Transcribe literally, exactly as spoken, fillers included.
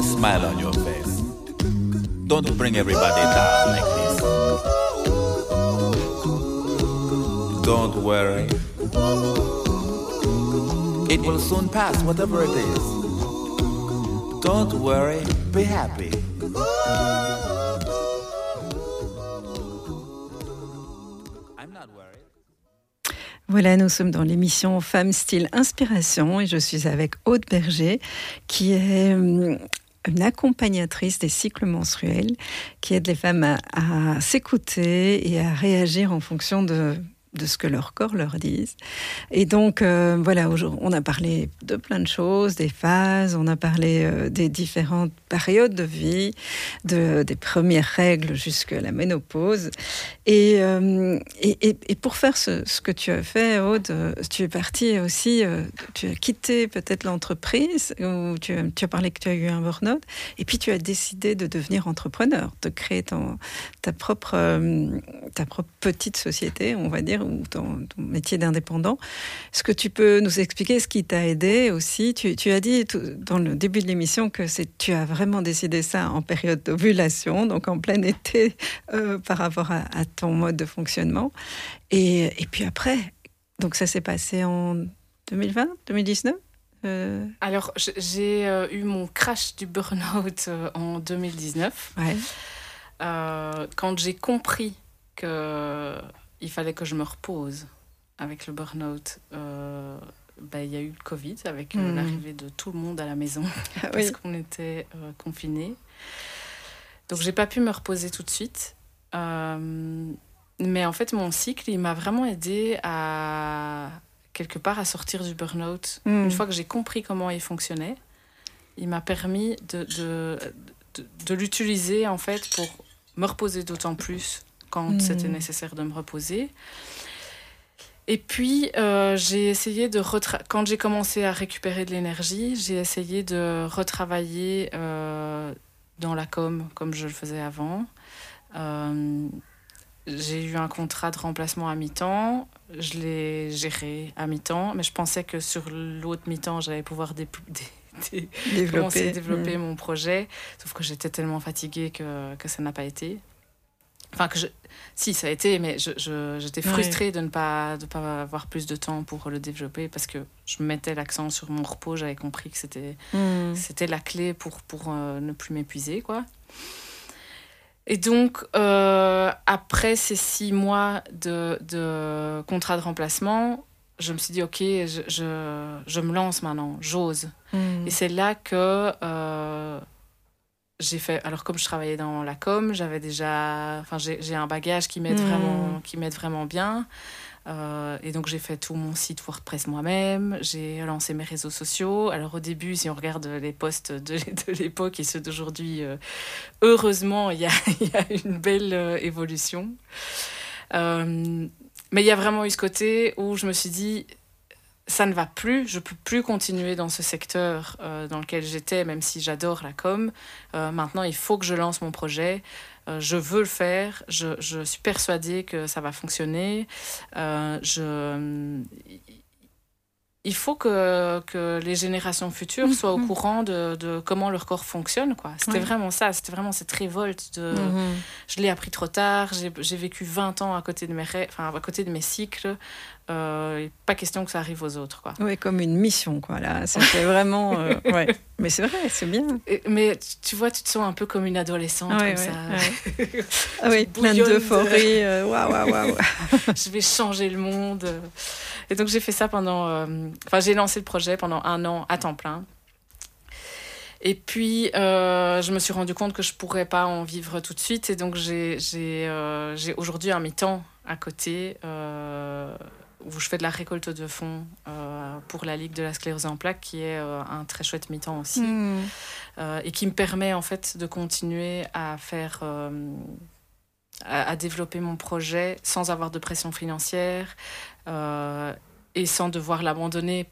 a smile on your face. Don't bring everybody down like this. Don't worry. It will soon pass, whatever it is. Don't worry, be happy. I'm not worried. Voilà, nous sommes dans l'émission Femmes Style Inspiration et je suis avec Aude Berger qui est une accompagnatrice des cycles menstruels qui aide les femmes à, à s'écouter et à réagir en fonction de de ce que leur corps leur dise. Et donc, euh, voilà, on a parlé de plein de choses, des phases, on a parlé euh, des différentes périodes de vie, de, des premières règles jusqu'à la ménopause. Et, euh, et, et, et pour faire ce, ce que tu as fait, Aude, tu es partie aussi, euh, tu as quitté peut-être l'entreprise, où tu, tu as parlé que tu as eu un burn-out, et puis tu as décidé de devenir entrepreneur, de créer ton, ta, propre, euh, ta propre petite société, on va dire, ou ton, ton métier d'indépendant. Est-ce que tu peux nous expliquer ce qui t'a aidé aussi? Tu, tu as dit tout, dans le début de l'émission que c'est, tu as vraiment décidé ça en période d'ovulation, donc en plein été euh, par rapport à, à ton mode de fonctionnement. Et, et puis après, donc ça s'est passé en deux mille vingt, deux mille dix-neuf euh... Alors, j'ai euh, eu mon crash du burn-out euh, en deux mille dix-neuf. Ouais. Euh, quand j'ai compris que il fallait que je me repose avec le burn-out. Euh, bah, il y a eu le Covid avec euh, mmh. l'arrivée de tout le monde à la maison ah, parce oui. qu'on était euh, confinés. Donc, j'ai pas pu me reposer tout de suite. Euh, mais en fait, mon cycle, il m'a vraiment aidé à, quelque part, à sortir du burn-out. Mmh. Une fois que j'ai compris comment il fonctionnait, il m'a permis de, de, de, de l'utiliser, en fait, pour me reposer d'autant plus quand mmh. c'était nécessaire de me reposer. Et puis, euh, j'ai essayé de... Retra- quand j'ai commencé à récupérer de l'énergie, j'ai essayé de retravailler euh, dans la com, comme je le faisais avant. Euh, j'ai eu un contrat de remplacement à mi-temps. Je l'ai géré à mi-temps, mais je pensais que sur l'autre mi-temps, j'allais pouvoir dé- dé- dé- commencer à développer mmh. mon projet. Sauf que j'étais tellement fatiguée que, que ça n'a pas été. Enfin, que je... si, ça a été, mais je, je, j'étais frustrée ouais. de ne pas, de pas avoir plus de temps pour le développer parce que je mettais l'accent sur mon repos. J'avais compris que c'était, mmh. c'était la clé pour, pour euh, ne plus m'épuiser, quoi. Et donc, euh, après ces six mois de, de contrat de remplacement, je me suis dit, OK, je, je, je me lance maintenant, j'ose. Mmh. Et c'est là que... Euh, j'ai fait, alors comme je travaillais dans la com, j'avais déjà, enfin j'ai, j'ai un bagage qui m'aide mmh. vraiment, qui m'aide vraiment bien, euh, et donc j'ai fait tout mon site WordPress moi-même, j'ai lancé mes réseaux sociaux. Alors au début, si on regarde les posts de, de l'époque et ceux d'aujourd'hui, euh, heureusement il y a, il y a une belle euh, évolution. Euh, mais il y a vraiment eu ce côté où je me suis dit, ça ne va plus, je ne peux plus continuer dans ce secteur euh, dans lequel j'étais, même si j'adore la com. Euh, maintenant, il faut que je lance mon projet. Euh, je veux le faire. Je, je suis persuadée que ça va fonctionner. Euh, je... Il faut que, que les générations futures mmh. soient au courant de, de comment leur corps fonctionne, quoi. C'était ouais. vraiment ça, c'était vraiment cette révolte. De... Mmh. Je l'ai appris trop tard, j'ai, j'ai vécu vingt ans à côté de mes, ré... enfin, à côté de mes cycles. Euh, pas question que ça arrive aux autres, quoi. Oui, comme une mission, quoi. Là, c'était vraiment... Euh, ouais. Mais c'est vrai, c'est bien. Et, mais tu vois, tu te sens un peu comme une adolescente, ouais, comme ouais, ça. Ouais. Ah oui, plein d'euphorie. Waouh, waouh, waouh. Je vais changer le monde. Et donc, j'ai fait ça pendant... Euh... Enfin, j'ai lancé le projet pendant un an à temps plein. Et puis, euh, je me suis rendu compte que je ne pourrais pas en vivre tout de suite. Et donc, j'ai, j'ai, euh, j'ai aujourd'hui un mi-temps à côté euh, où je fais de la récolte de fonds euh, pour la Ligue de la sclérose en plaques, qui est euh, un très chouette mi-temps aussi. Mmh. Euh, et qui me permet, en fait, de continuer à faire... Euh, à, à développer mon projet sans avoir de pression financière euh, et sans devoir l'abandonner